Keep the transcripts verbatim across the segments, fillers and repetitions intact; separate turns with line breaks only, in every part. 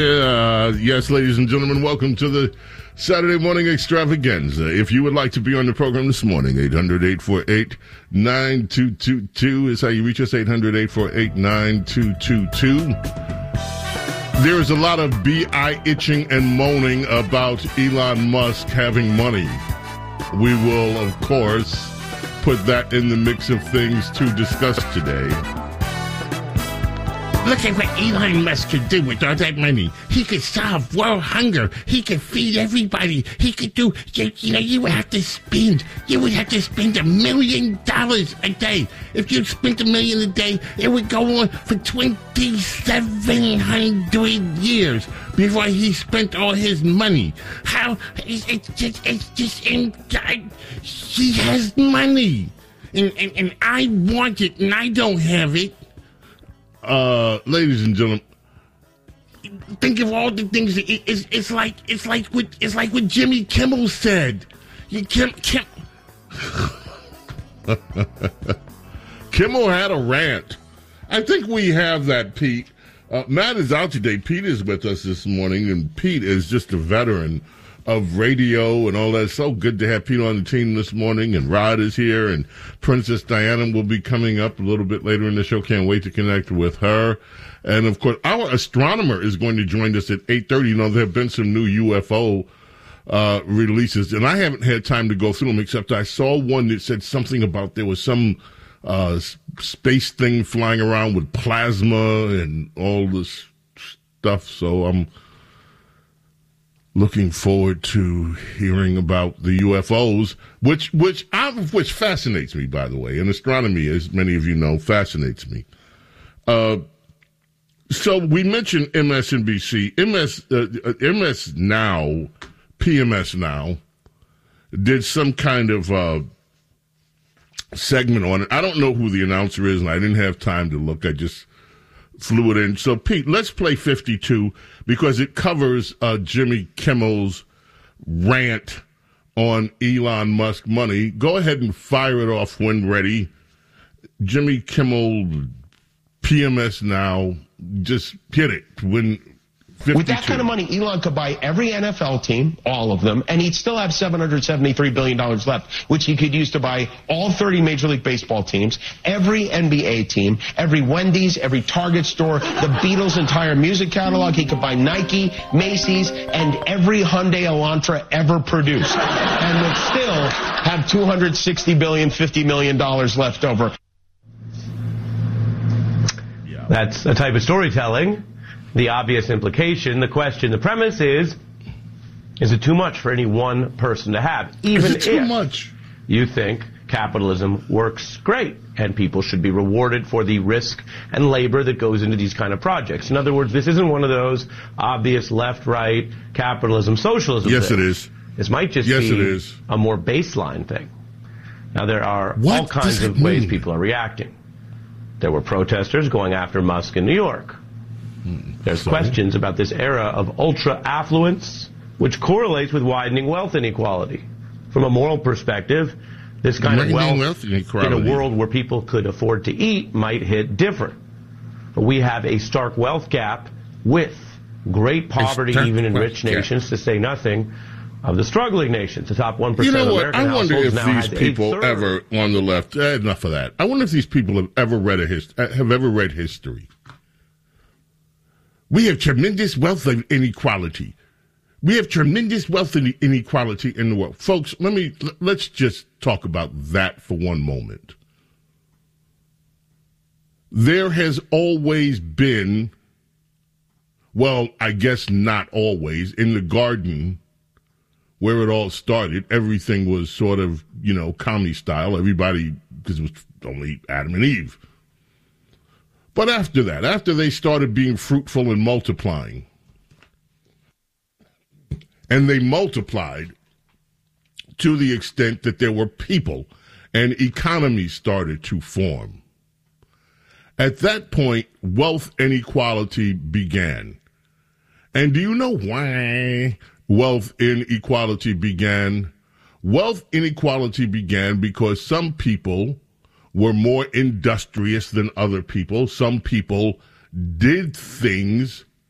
Uh, yes, ladies and gentlemen, welcome to the Saturday Morning Extravaganza. If you would like to be on the program this morning, eight hundred, eight four eight, nine two two two is how you reach us, eight hundred, eight four eight, nine two two two. There is a lot of B-eye itching and moaning about Elon Musk having money. We will, of course, put that in the mix of things to discuss today.
Look at what Elon Musk could do with all that money. He could solve world hunger. He could feed everybody. He could do, you, you know, you would have to spend, you would have to spend a million dollars a day. If you spent a million a day, it would go on for twenty-seven hundred years before he spent all his money. How, it's, it's just, it's just, in, he has money. And, and, and I want it, and I don't have it.
Uh, ladies and gentlemen,
think of all the things. It, it's, it's like it's like what it's like what Jimmy Kimmel said. You Kim, Kim.
Kimmel had a rant. I think we have that, Pete. Uh, Matt is out today. Pete is with us this morning, and Pete is just a veteran of radio and all that. So good to have Pete on the team this morning, and Rod is here, and Princess Diana will be coming up a little bit later in the show. Can't wait to connect with her. And, of course, our astronomer is going to join us at eight thirty. You know, there have been some new U F O uh, releases, and I haven't had time to go through them, except I saw one that said something about there was some uh, space thing flying around with plasma and all this stuff. So I'm looking forward to hearing about the U F Os, which which I, which fascinates me, by the way. And astronomy, as many of you know, fascinates me. Uh, so we mentioned M S N B C, M S uh, M S Now, P M S Now, did some kind of uh, segment on it. I don't know who the announcer is, and I didn't have time to look. I just flew it in. So, Pete, let's play fifty-two because it covers uh, Jimmy Kimmel's rant on Elon Musk money. Go ahead and fire it off when ready. Jimmy Kimmel, P M S Now, just hit it when fifty-two.
With that kind of money, Elon could buy every N F L team, all of them, and he'd still have seven hundred seventy-three billion dollars left, which he could use to buy all thirty Major League Baseball teams, every N B A team, every Wendy's, every Target store, the Beatles' entire music catalog. He could buy Nike, Macy's, and every Hyundai Elantra ever produced, and would still have two hundred sixty billion dollars, fifty million dollars left over.
That's a type of storytelling. The obvious implication, the question, the premise is, is it too much for any one person to have? Even
is it too
if
much?
You think capitalism works great and people should be rewarded for the risk and labor that goes into these kind of projects. In other words, this isn't one of those obvious left-right capitalism, socialism
Yes,
things.
it is.
This might just
yes,
be
it is.
a more baseline thing. Now, there are
what
all kinds of
mean?
ways people are reacting. There were protesters going after Musk in New York. There's
Sorry.
questions about this era of ultra-affluence, which correlates with widening wealth inequality. From a moral perspective, this kind of wealth, wealth in a world where people could afford to eat might hit different. But we have a stark wealth gap with great poverty even in rich nations, to say nothing of the struggling nations. The top one percent
you know
of
what?
American
I wonder if
households now
these people ever on the left, eh, enough of that. I wonder if these people have ever read a hist- have ever read history. We have tremendous wealth inequality. We have tremendous wealth inequality in the world. Folks, let me, let's just talk about that for one moment. There has always been, well, I guess not always, in the garden where it all started, everything was sort of, you know, commie style. Everybody, because it was only Adam and Eve. But after that, after they started being fruitful and multiplying, and they multiplied to the extent that there were people and economies started to form. At that point, wealth inequality began. And do you know why wealth inequality began? Wealth inequality began because some people were more industrious than other people. Some people did things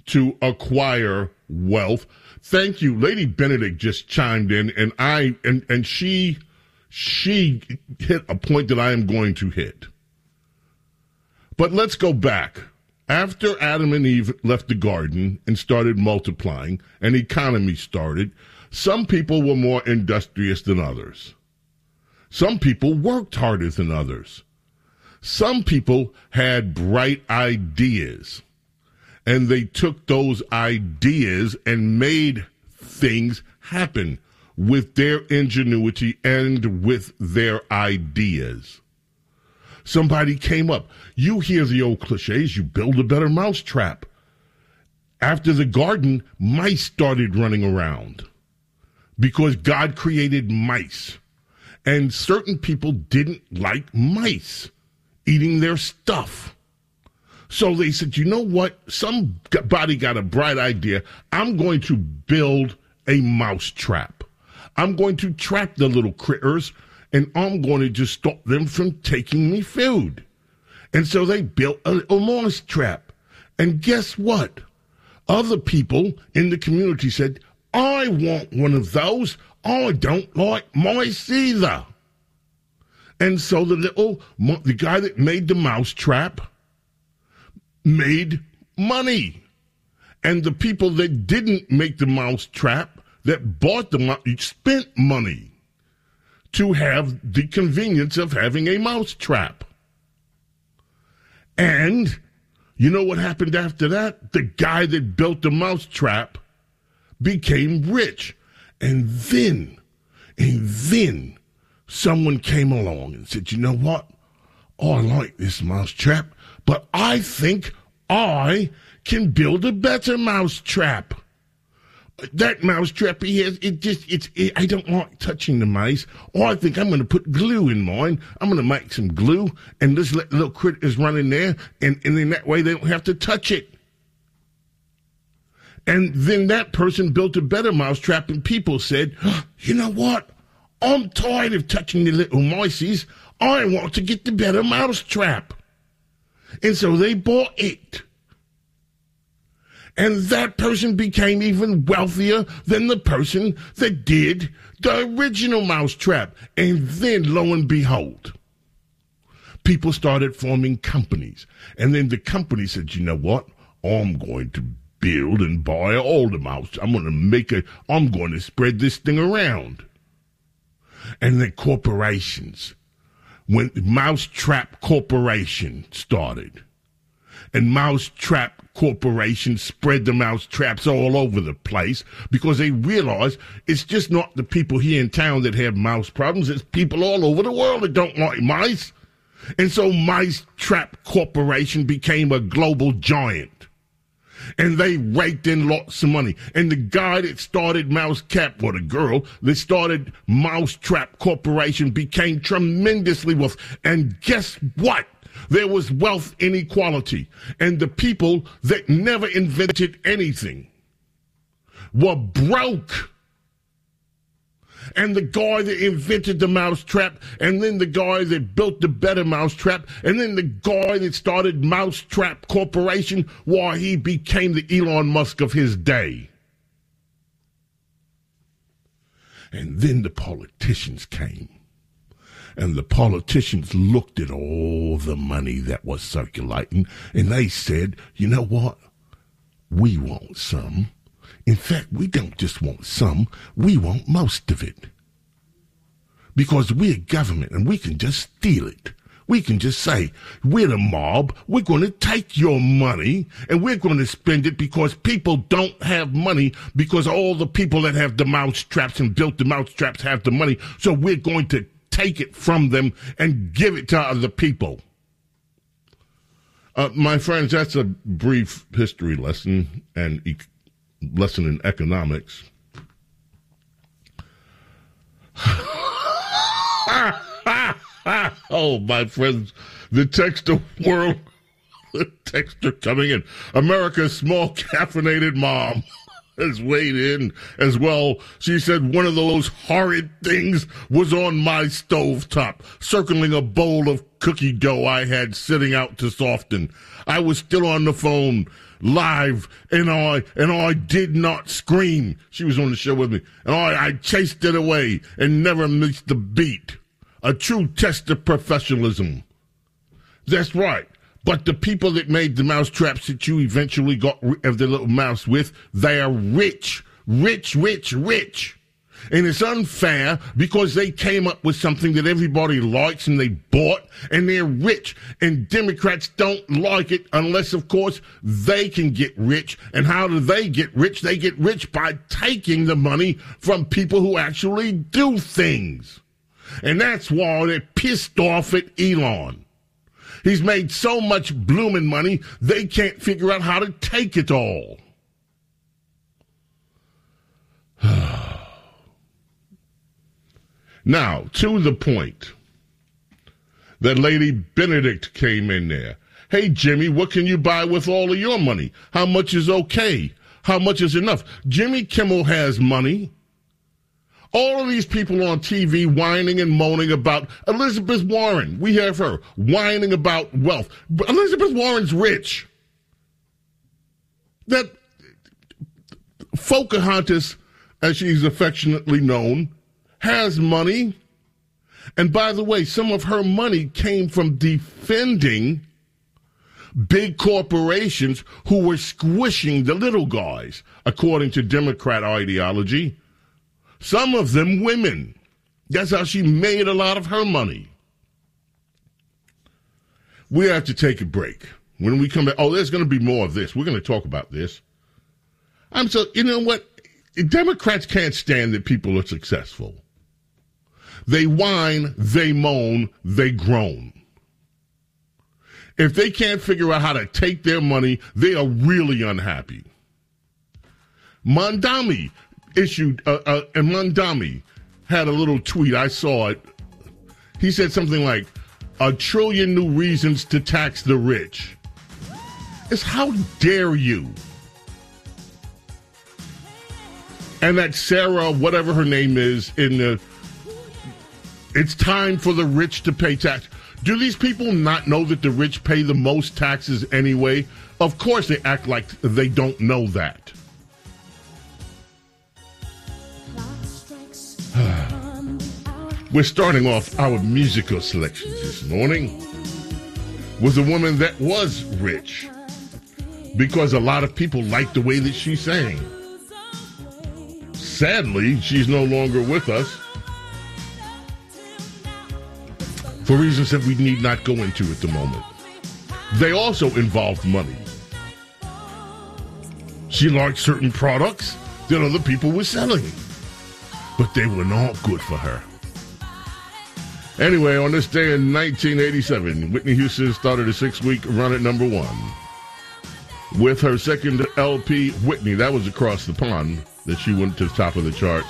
to acquire wealth. Thank you. Lady Benedict just chimed in, and I and, and she she hit a point that I am going to hit. But let's go back. After Adam and Eve left the garden and started multiplying, an economy started, some people were more industrious than others. Some people worked harder than others. Some people had bright ideas, and they took those ideas and made things happen with their ingenuity and with their ideas. Somebody came up. You hear the old cliches, you build a better mousetrap. After the garden, mice started running around because God created mice. And certain people didn't like mice eating their stuff. So they said, you know what? Somebody got a bright idea. I'm going to build a mousetrap. I'm going to trap the little critters, and I'm going to just stop them from taking me food. And so they built a, a mousetrap. And guess what? Other people in the community said, I want one of those. I don't like mice either. And so the little, the guy that made the mousetrap made money. And the people that didn't make the mousetrap, that bought the mouse, spent money to have the convenience of having a mousetrap. And you know what happened after that? The guy that built the mousetrap became rich. And then, and then someone came along and said, you know what? Oh, I like this mousetrap, but I think I can build a better mousetrap. That mousetrap he has, it just, it's, it, I don't like touching the mice. Oh, I think I'm going to put glue in mine. I'm going to make some glue and just let the little critters run in there, and, and in that way they don't have to touch it. And then that person built a better mousetrap, and people said, oh, you know what? I'm tired of touching the little mices. I want to get the better mousetrap. And so they bought it. And that person became even wealthier than the person that did the original mousetrap. And then, lo and behold, people started forming companies. And then the company said, you know what? I'm going to build and buy all the mouse. I'm going to make a, I'm going to spread this thing around. And the corporations, when Mousetrap Corporation started, and Mousetrap Corporation spread the mousetraps all over the place because they realized it's just not the people here in town that have mouse problems. It's people all over the world that don't like mice. And so Mousetrap Corporation became a global giant. And they raked in lots of money. And the guy that started Mousecap, or the girl that started Mousetrap Corporation, became tremendously wealthy. And guess what? There was wealth inequality. And the people that never invented anything were broke. And the guy that invented the mousetrap, and then the guy that built the better mousetrap, and then the guy that started Mousetrap Corporation, why, he became the Elon Musk of his day. And then the politicians came. And the politicians looked at all the money that was circulating, and they said, you know what? We want some. In fact, we don't just want some, we want most of it. Because we're government and we can just steal it. We can just say, we're the mob, we're going to take your money and we're going to spend it because people don't have money, because all the people that have the mousetraps and built the mousetraps have the money. So we're going to take it from them and give it to other people. Uh, my friends, that's a brief history lesson and e- lesson in economics. Oh, my friends, the texter world, the texter coming in. America's small caffeinated mom has weighed in as well. She said one of those horrid things was on my stovetop, circling a bowl of cookie dough I had sitting out to soften. I was still on the phone live, and I and I did not scream. She was on the show with me, and I, I chased it away and never missed the beat. A true test of professionalism. That's right. But the people that made the mousetraps that you eventually got rid of the little mouse with, they are rich, rich, rich, rich. And it's unfair because they came up with something that everybody likes and they bought, and they're rich. And Democrats don't like it unless, of course, they can get rich. And how do they get rich? They get rich by taking the money from people who actually do things. And that's why they're pissed off at Elon. He's made so much blooming money, they can't figure out how to take it all. Now, to the point. That Lady Benedict came in there. Hey, Jimmy, what can you buy with all of your money? How much is okay? How much is enough? Jimmy Kimmel has money. All of these people on T V whining and moaning about Elizabeth Warren. We have her whining about wealth. Elizabeth Warren's rich. That Pocahontas, as she's affectionately known, has money. And by the way, some of her money came from defending big corporations who were squishing the little guys, according to Democrat ideology. Some of them women. That's how she made a lot of her money. We have to take a break. When we come back, oh, there's going to be more of this. We're going to talk about this. I'm so, you know what? Democrats can't stand that people are successful. They whine, they moan, they groan. If they can't figure out how to take their money, they are really unhappy. Mondami issued, uh, uh, and Mondami had a little tweet. I saw it. He said something like, a trillion new reasons to tax the rich. It's how dare you? And that Sarah, whatever her name is, in the, it's time for the rich to pay tax. Do these people not know that the rich pay the most taxes anyway? Of course they act like they don't know that. We're starting off our musical selections this morning with a woman that was rich because a lot of people liked the way that she sang. Sadly, she's no longer with us for reasons that we need not go into at the moment. They also involved money. She liked certain products that other people were selling, but they were not good for her. Anyway, on this day in nineteen eighty-seven, Whitney Houston started a six-week run at number one. With her second L P, Whitney, that was across the pond, that she went to the top of the charts.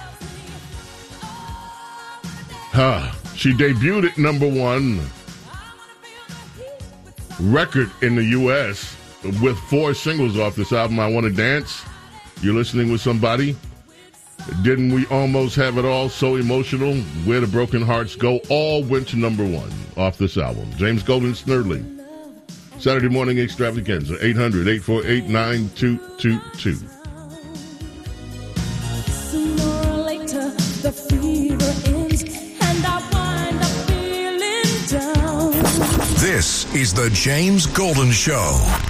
Huh. She debuted at number one record in the U S with four singles off this album. I Want to Dance, You're Listening with Somebody, Didn't We Almost Have It All, So Emotional, Where the Broken Hearts Go, all went to number one off this album. James Golden, Snerdley, Saturday Morning Extravaganza, eight hundred, eight four eight, nine two two two.
Sooner or later, the fever ends, and I wind up feeling down.
This is the James Golden Show.